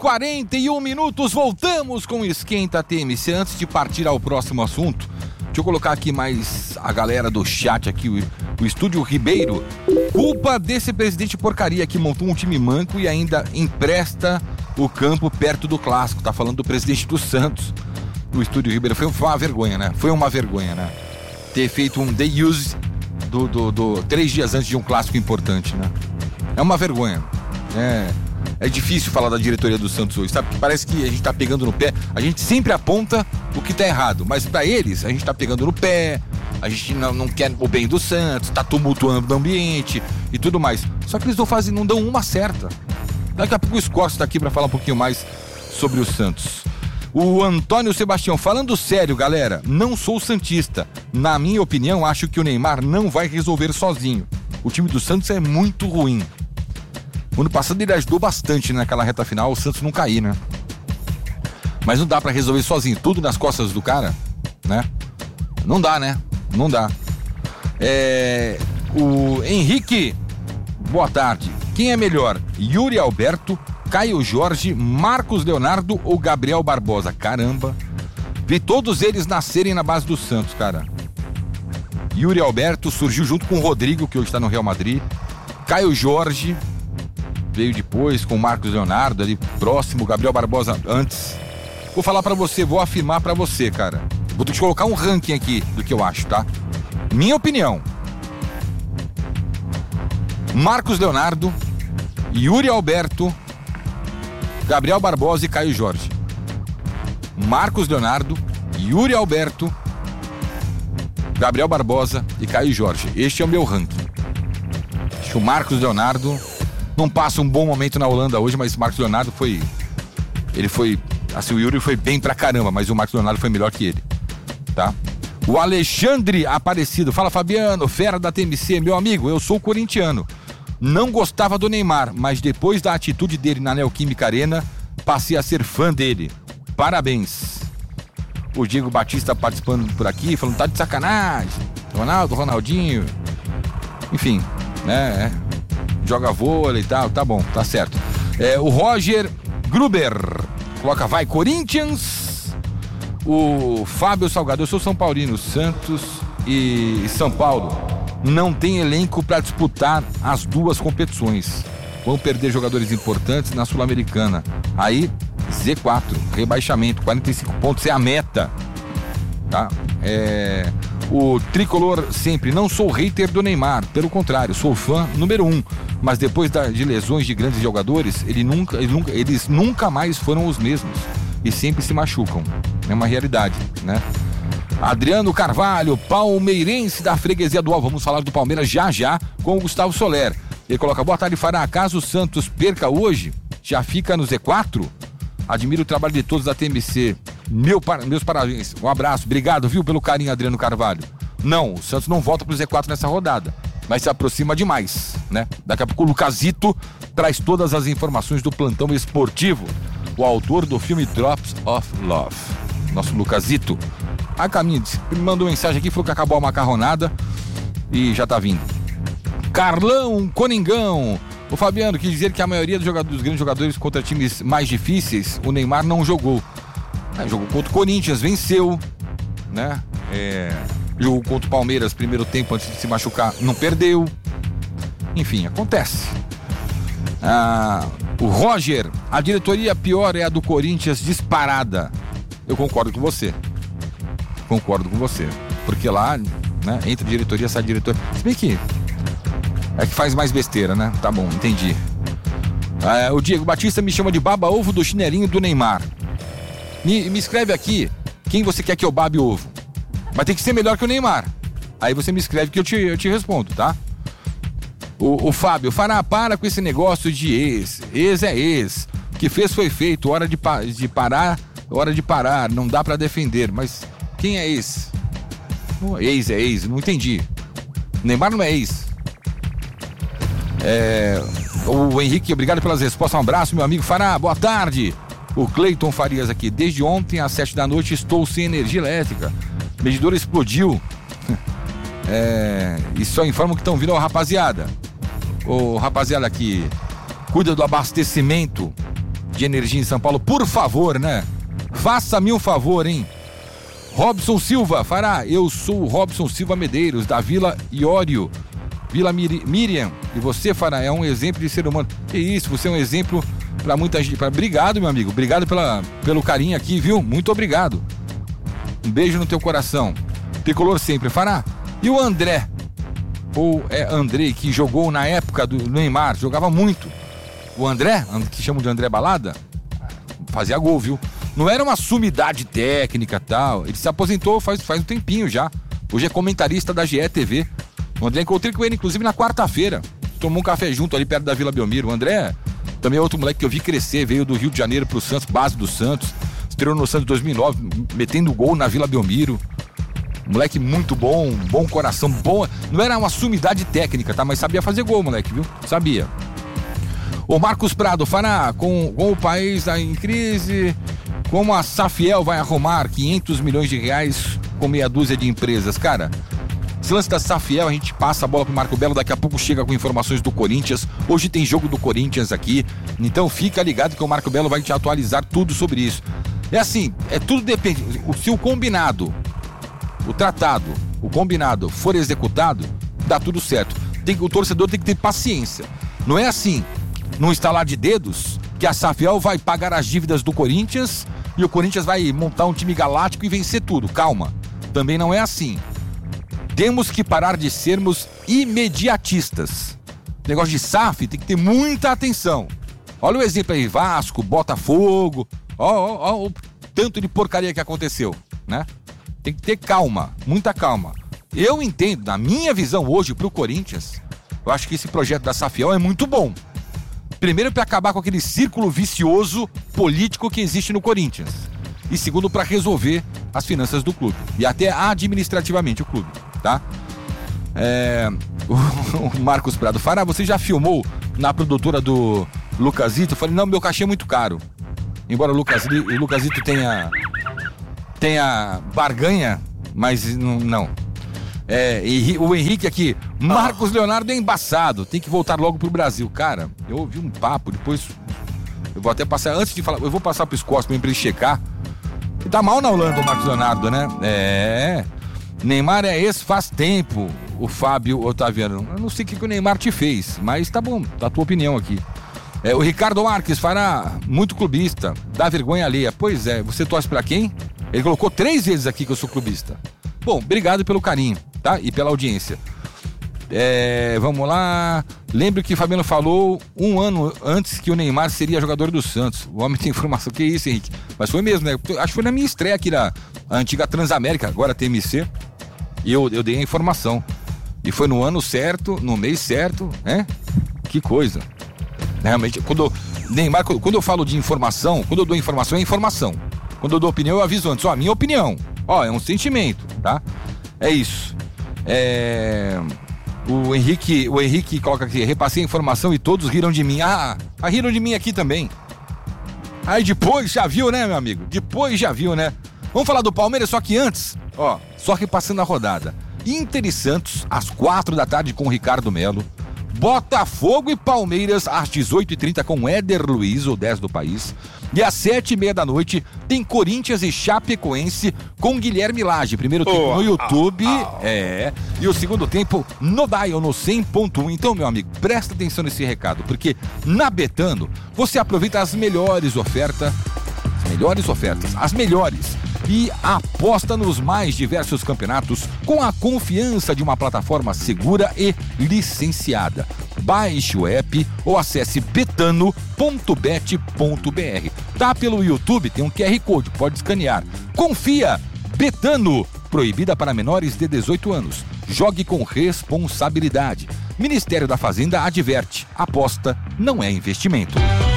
41 minutos, voltamos com o Esquenta TMC. Antes de partir ao próximo assunto, deixa eu colocar aqui mais a galera do chat aqui, o Estúdio Ribeiro. Culpa desse presidente porcaria que montou um time manco e ainda empresta o campo perto do clássico. Tá falando do presidente do Santos. O Estúdio Ribeiro foi uma vergonha, né? Foi uma vergonha, né? Ter feito um day use do 3 dias antes de um clássico importante, né? É uma vergonha. É difícil falar da diretoria do Santos hoje, sabe? Parece que a gente tá pegando no pé. A gente sempre aponta o que tá errado, mas pra eles, a gente tá pegando no pé, a gente não quer o bem do Santos, tá tumultuando o ambiente e tudo mais. Só que eles não dão uma certa. Daqui a pouco o Scorcio tá aqui pra falar um pouquinho mais sobre o Santos. O Antônio Sebastião, falando sério, galera, não sou santista. Na minha opinião, acho que o Neymar não vai resolver sozinho. O time do Santos é muito ruim. O ano passado ele ajudou bastante naquela reta final, o Santos não cair, né? Mas não dá pra resolver sozinho, tudo nas costas do cara, né? Não dá, né? Não dá. O Henrique, boa tarde. Quem é melhor? Yuri Alberto, Caio Jorge, Marcos Leonardo ou Gabriel Barbosa? Caramba. Vi todos eles nascerem na base do Santos, cara. Yuri Alberto surgiu junto com o Rodrigo, que hoje está no Real Madrid. Caio Jorge veio depois com o Marcos Leonardo ali próximo, Gabriel Barbosa antes. Vou falar pra você, vou afirmar pra você, cara. Vou te colocar um ranking aqui do que eu acho, tá? Minha opinião. Marcos Leonardo, Yuri Alberto, Gabriel Barbosa e Caio Jorge. Marcos Leonardo, Yuri Alberto, Gabriel Barbosa e Caio Jorge. Este é o meu ranking. Acho que o Marcos Leonardo não passa um bom momento na Holanda hoje, mas o Marcos Leonardo assim, o Yuri foi bem pra caramba, mas o Marcos Leonardo foi melhor que ele, tá? O Alexandre Aparecido, fala Fabiano, fera da TMC, meu amigo, eu sou corintiano, não gostava do Neymar, mas depois da atitude dele na Neoquímica Arena, passei a ser fã dele, parabéns. O Diego Batista participando por aqui, falando, tá de sacanagem, Ronaldinho, enfim, né, joga vôlei e tal, tá bom, tá certo. O Roger Gruber coloca, vai Corinthians. O Fábio Salgado, eu sou São Paulino, Santos e São Paulo não tem elenco para disputar as duas competições. Vão perder jogadores importantes na Sul-Americana. Aí, Z4, rebaixamento, 45 pontos é a meta, tá? O Tricolor sempre, não sou hater do Neymar, pelo contrário, sou fã número 1, mas depois de lesões de grandes jogadores, eles nunca mais foram os mesmos e sempre se machucam, é uma realidade, né? Adriano Carvalho, palmeirense da freguesia do Alvo, vamos falar do Palmeiras já com o Gustavo Soler. Ele coloca, boa tarde, Fará, caso o Santos perca hoje, já fica no Z4? Admiro o trabalho de todos da TMC. Meus parabéns, um abraço, obrigado, viu, pelo carinho, Adriano Carvalho. Não, o Santos não volta pro Z4 nessa rodada, mas se aproxima demais, né? Daqui a pouco o Lucasito traz todas as informações do plantão esportivo, o autor do filme Drops of Love, nosso Lucasito. A caminho, me mandou mensagem aqui, falou que acabou a macarronada e já tá vindo. Carlão Coningão, o Fabiano quis dizer que a maioria dos grandes jogadores contra times mais difíceis, o Neymar não jogou. Jogou contra o Corinthians, venceu, né? Jogou contra o Palmeiras, primeiro tempo antes de se machucar, não perdeu. Enfim, acontece. O Roger, a diretoria pior é a do Corinthians disparada. Eu concordo com você. Porque lá, né, entra diretoria, sai diretoria. Se bem que é que faz mais besteira, né? Tá bom, entendi. O Diego Batista me chama de baba-ovo do chinelinho do Neymar. Me escreve aqui quem você quer que eu babe ovo. Mas tem que ser melhor que o Neymar. Aí você me escreve que eu te respondo, tá? O Fábio, Fará, para com esse negócio de ex. Ex é ex. O que fez foi feito. Hora de parar. Não dá pra defender. Mas quem é ex? Ex é ex. Não entendi. Neymar não é ex. O Henrique, obrigado pelas respostas. Um abraço, meu amigo Fará. Boa tarde. O Cleiton Farias aqui. Desde ontem às 7 da noite estou sem energia elétrica. Medidor explodiu. E só informam que estão vindo, rapaziada. Rapaziada que cuida do abastecimento de energia em São Paulo, por favor, né? Faça-me um favor, hein? Robson Silva, Fará, eu sou o Robson Silva Medeiros, da Vila Iório, Vila Miriam, e você, Fará, é um exemplo de ser humano. Que isso, você é um exemplo pra muita gente. Obrigado, meu amigo, obrigado pelo carinho aqui, viu? Muito obrigado. Um beijo no teu coração. Tricolor sempre, Fará. E o André, ou é Andrei, que jogou na época do Neymar, jogava muito. O André, que chamam de André Balada, fazia gol, viu? Não era uma sumidade técnica e tal. Ele se aposentou faz um tempinho já. Hoje é comentarista da GE TV. O André, encontrei com ele, inclusive, na quarta-feira. Tomou um café junto ali perto da Vila Belmiro. O André também é outro moleque que eu vi crescer. Veio do Rio de Janeiro pro Santos, base do Santos. Estreou no Santos em 2009, metendo gol na Vila Belmiro. Moleque muito bom, bom coração, bom. Não era uma sumidade técnica, tá? Mas sabia fazer gol, moleque, viu? Sabia. O Marcos Prado, Fará, com o país em crise, como a Safiel vai arrumar 500 milhões de reais com meia dúzia de empresas? Cara, esse lance da Safiel, a gente passa a bola pro Marco Belo, daqui a pouco chega com informações do Corinthians. Hoje tem jogo do Corinthians aqui, então fica ligado que o Marco Belo vai te atualizar tudo sobre isso. É assim, tudo depende, se o combinado, o tratado, o combinado for executado, dá tudo certo. O torcedor tem que ter paciência. Não é assim, num estalar de dedos, que a Safiel vai pagar as dívidas do Corinthians e o Corinthians vai montar um time galáctico e vencer tudo. Calma, também não é assim. Temos que parar de sermos imediatistas. Negócio de SAF tem que ter muita atenção. Olha o exemplo aí, Vasco, Botafogo, ó o tanto de porcaria que aconteceu, né? Tem que ter calma, muita calma. Eu entendo, na minha visão hoje pro Corinthians, eu acho que esse projeto da Safiel é muito bom. Primeiro, para acabar com aquele círculo vicioso político que existe no Corinthians. E segundo, para resolver as finanças do clube. E até administrativamente o clube, tá? O Marcos Prado, Fará, você já filmou na produtora do Lucasito? Eu falei, não, meu cachê é muito caro. Embora o Lucasito tenha barganha, mas não. O Henrique aqui, Marcos Leonardo é embaçado, tem que voltar logo pro Brasil. Cara, eu ouvi um papo, depois eu vou até passar, antes de falar, eu vou passar pro Scott pra ele checar. Ele tá mal na Holanda, o Marcos Leonardo, né? Neymar é esse faz tempo, o Fábio Otaviano. Eu não sei o que o Neymar te fez, mas tá bom, tá a tua opinião aqui. O Ricardo Marques, Fará, muito clubista, dá vergonha alheia. Pois é, você torce pra quem? Ele colocou 3 vezes aqui que eu sou clubista. Bom, obrigado pelo carinho, tá? E pela audiência. Vamos lá. Lembro que o Fabiano falou 1 ano antes que o Neymar seria jogador do Santos. O homem tem informação. Que isso, Henrique? Mas foi mesmo, né? Acho que foi na minha estreia aqui na antiga Transamérica, agora TMC. E eu dei a informação. E foi no ano certo, no mês certo, né? Que coisa. Realmente, quando eu falo de informação, quando eu dou informação, é informação. Quando eu dou opinião, eu aviso antes. A minha opinião. É um sentimento, tá? É isso. O Henrique coloca aqui, repassei a informação e todos riram de mim. Riram de mim aqui também. Aí depois já viu, né, meu amigo? Depois já viu, né? Vamos falar do Palmeiras, só que antes, só repassando a rodada. Inter e Santos, às 4 da tarde com o Ricardo Melo. Botafogo e Palmeiras, às 18h30 com Éder Luiz, o 10 do país. E às 7h30 da noite tem Corinthians e Chapecoense com Guilherme Lage. Primeiro tempo no YouTube, e o segundo tempo no Dial, no 100.1. Então, meu amigo, presta atenção nesse recado, porque na Betano você aproveita as melhores ofertas, e aposta nos mais diversos campeonatos com a confiança de uma plataforma segura e licenciada. Baixe o app ou acesse betano.bet.br. Tá pelo YouTube, tem um QR Code, pode escanear. Confia! Betano, proibida para menores de 18 anos. Jogue com responsabilidade. Ministério da Fazenda adverte: aposta não é investimento.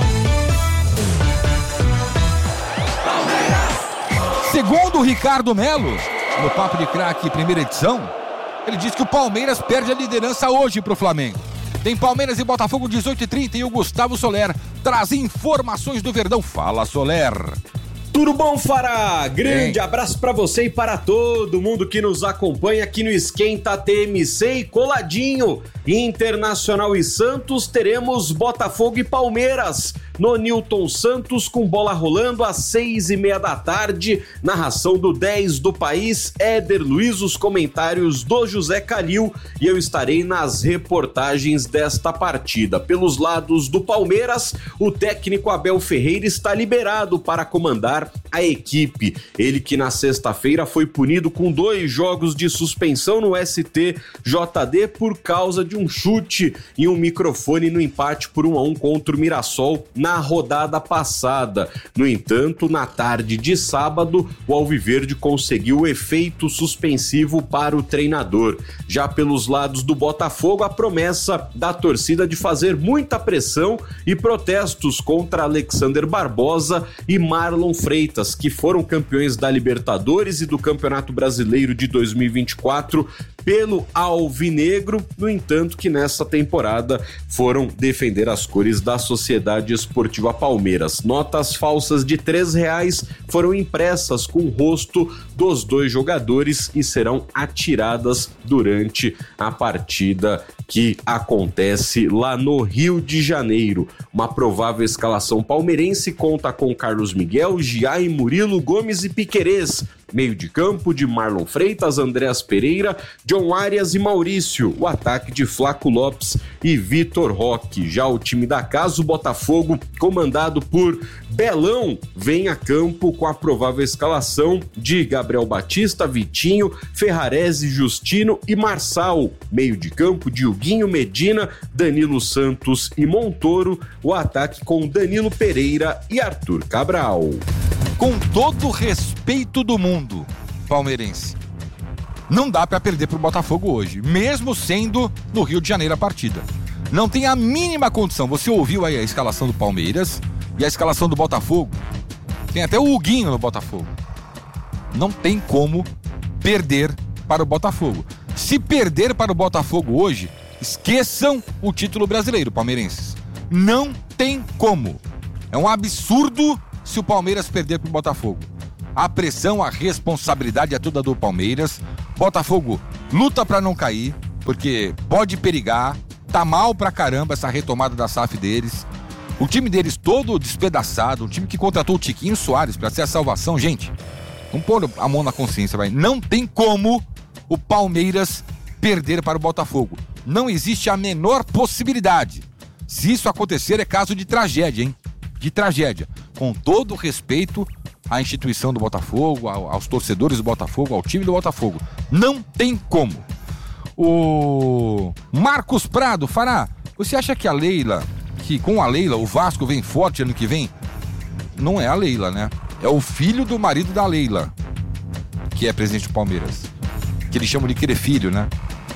Segundo o Ricardo Melo, no Papo de Craque, primeira edição, ele diz que o Palmeiras perde a liderança hoje pro Flamengo. Tem Palmeiras e Botafogo 18h30 e o Gustavo Soler traz informações do Verdão. Fala, Soler. Tudo bom, Fará? Grande abraço pra você e para todo mundo que nos acompanha aqui no Esquenta TMC e coladinho. Internacional e Santos, teremos Botafogo e Palmeiras. no Newton Santos, com bola rolando às 6:30 da tarde. Narração do 10 do País, Éder Luiz, os comentários do José Calil, e eu estarei nas reportagens desta partida. Pelos lados do Palmeiras, o técnico Abel Ferreira está liberado para comandar a equipe. Ele que na sexta-feira foi punido com 2 jogos de suspensão no STJD por causa de um chute e um microfone no empate por 1-1 contra o Mirassol na rodada passada. No entanto, na tarde de sábado, o Alviverde conseguiu o efeito suspensivo para o treinador. Já pelos lados do Botafogo, a promessa da torcida de fazer muita pressão e protestos contra Alexander Barbosa e Marlon Freitas, que foram campeões da Libertadores e do Campeonato Brasileiro de 2024 pelo Alvinegro, no entanto que nessa temporada foram defender as cores da Sociedade Esportiva Palmeiras. Notas falsas de R$3 foram impressas com o rosto dos 2 jogadores e serão atiradas durante a partida que acontece lá no Rio de Janeiro. Uma provável escalação palmeirense conta com Carlos Miguel, Giai, Murilo, Gomes e Piquerez. Meio de campo de Marlon Freitas, Andréas Pereira, John Arias e Maurício. O ataque de Flaco Lopes e Vitor Roque. Já o time da casa, o Botafogo, comandado por Belão, vem a campo com a provável escalação de Gabriel Batista, Vitinho, Ferrarese, Justino e Marçal. Meio de campo de Huguinho, Medina, Danilo Santos e Montoro. O ataque com Danilo Pereira e Arthur Cabral. Com todo o respeito do mundo palmeirense, não dá para perder pro Botafogo hoje, mesmo sendo no Rio de Janeiro a partida. Não tem a mínima condição. Você ouviu aí a escalação do Palmeiras e a escalação do Botafogo? Tem até o Huguinho no Botafogo. Não tem como perder para o Botafogo. Se perder para o Botafogo hoje, esqueçam o título brasileiro, palmeirenses. Não tem como. É um absurdo se o Palmeiras perder pro Botafogo. A pressão, a responsabilidade é toda do Palmeiras. Botafogo luta pra não cair, porque pode perigar. Tá mal pra caramba essa retomada da SAF deles. O time deles todo despedaçado, um time que contratou o Tiquinho Soares pra ser a salvação. Gente, vamos pôr a mão na consciência, vai. Não tem como o Palmeiras perder para o Botafogo. Não existe a menor possibilidade. Se isso acontecer, é caso de tragédia, hein? De tragédia. Com todo o respeito à instituição do Botafogo, aos torcedores do Botafogo, ao time do Botafogo. Não tem como. O Marcos Prado, Fará, você acha que com a Leila, o Vasco vem forte ano que vem? Não é a Leila, né? É o filho do marido da Leila, que é presidente do Palmeiras. Que eles chamam de querer filho, né?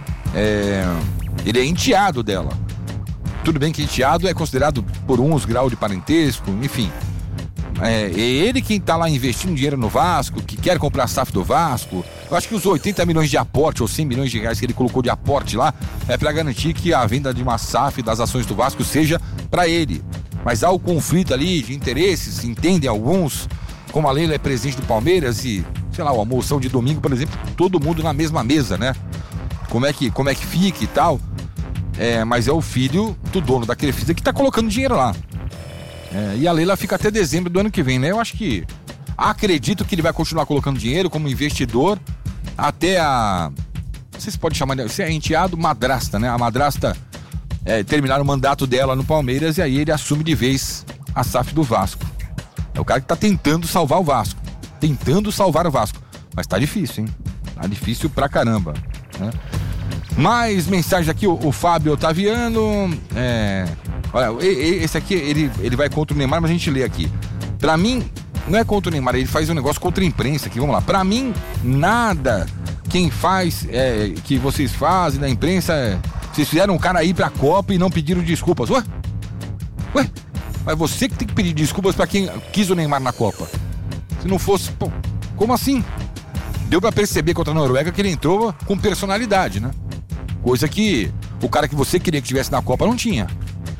Ele é enteado dela. Tudo bem que enteado é considerado por uns grau de parentesco, enfim. É ele quem tá lá investindo dinheiro no Vasco, que quer comprar a SAF do Vasco. Eu acho que os 80 milhões de aporte ou 100 milhões de reais que ele colocou de aporte lá é para garantir que a venda de uma SAF das ações do Vasco seja para ele. Mas há o conflito ali de interesses, entendem alguns, como a Leila é presidente do Palmeiras e, sei lá, a moção de domingo, por exemplo, todo mundo na mesma mesa, né? Como é que fica e tal. Mas é o filho do dono da Crefisa que tá colocando dinheiro lá. E a Leila fica até dezembro do ano que vem, né? Eu acredito que ele vai continuar colocando dinheiro como investidor até não sei se pode chamar de... Se é enteado, madrasta, né? A madrasta terminar o mandato dela no Palmeiras e aí ele assume de vez a SAF do Vasco. É o cara que tá tentando salvar o Vasco. Tentando salvar o Vasco. Mas tá difícil, hein? Tá difícil pra caramba, né? Mais mensagem aqui, o Fábio Otaviano. Olha, esse aqui, ele vai contra o Neymar, mas a gente lê aqui. Pra mim, não é contra o Neymar, ele faz um negócio contra a imprensa aqui, vamos lá. Pra mim, nada quem faz, que vocês fazem da imprensa, vocês fizeram um cara ir pra Copa e não pediram desculpas. Ué? Mas você que tem que pedir desculpas pra quem quis o Neymar na Copa. Se não fosse, pô, como assim? Deu pra perceber contra a Noruega que ele entrou com personalidade, né? Coisa que o cara que você queria que tivesse na Copa não tinha.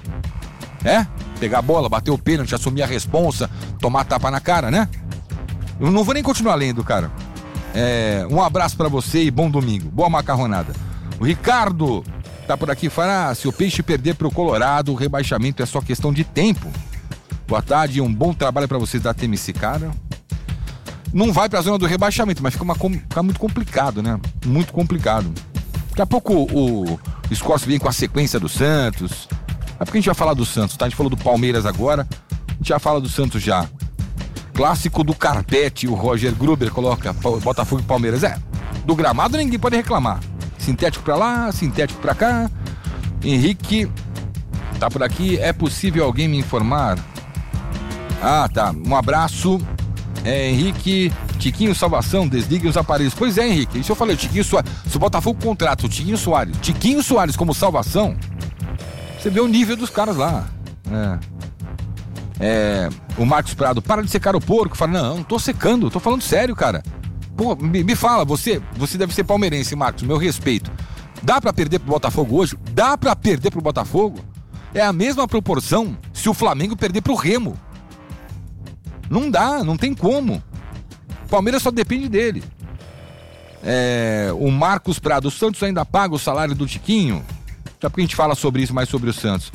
Pegar a bola, bater o pênalti, assumir a responsa, tomar tapa na cara, né? Eu não vou nem continuar lendo, cara. Um abraço pra você e bom domingo. Boa macarronada. O Ricardo tá por aqui, fala: se o Peixe perder pro Colorado, o rebaixamento é só questão de tempo. Boa tarde, um bom trabalho pra vocês da TMC, cara. Não vai pra zona do rebaixamento, mas fica muito complicado, né? Muito complicado. Daqui a pouco o Scorce vem com a sequência do Santos. É porque a gente vai falar do Santos, tá? A gente falou do Palmeiras agora, a gente já fala do Santos já. Clássico do carpete, o Roger Gruber coloca Botafogo e Palmeiras. Do gramado ninguém pode reclamar. Sintético pra lá, sintético pra cá. Henrique tá por aqui. É possível alguém me informar? Ah, tá. Um abraço. Henrique, Tiquinho Salvação, desliguem os aparelhos. Pois é, Henrique, isso eu falei, o Tiquinho Soares. Se o Botafogo contrata o Tiquinho Soares como salvação, você vê o nível dos caras lá. O Marcos Prado, para de secar o porco. Fala, não tô secando, tô falando sério, cara. Pô, me fala, você deve ser palmeirense, Marcos, meu respeito. Dá pra perder pro Botafogo hoje? Dá pra perder pro Botafogo? É a mesma proporção se o Flamengo perder pro Remo. Não dá, não tem como. O Palmeiras só depende dele. O Marcos Prado, o Santos ainda paga o salário do Tiquinho? Já porque a gente fala sobre isso, mais sobre o Santos.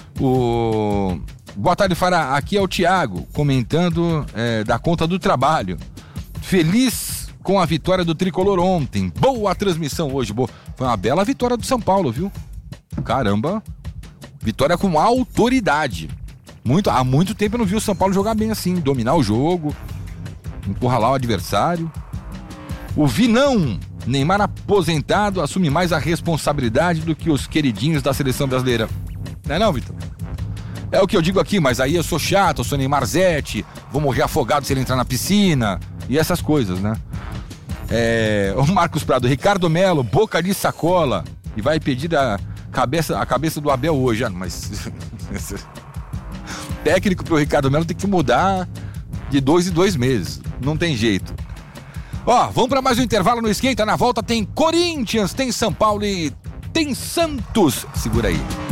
Boa tarde, Fará. Aqui é o Thiago, comentando da conta do trabalho. Feliz com a vitória do Tricolor ontem. Boa transmissão hoje. Foi uma bela vitória do São Paulo, viu? Caramba. Vitória com autoridade. Há muito tempo eu não vi o São Paulo jogar bem assim, dominar o jogo, encurralar o adversário. O Vinão, Neymar aposentado, assume mais a responsabilidade do que os queridinhos da seleção brasileira. Não é não, Vitor? É o que eu digo aqui, mas aí eu sou chato, eu sou Neymar Zete, vou morrer afogado se ele entrar na piscina, e essas coisas, né? O Marcos Prado, Ricardo Melo, boca de sacola, e vai pedir a cabeça do Abel hoje, mas... técnico pro Ricardo Melo tem que mudar de 2 em 2 meses. Não tem jeito. Vamos para mais um intervalo no Esquenta. Na volta tem Corinthians, tem São Paulo e tem Santos. Segura aí.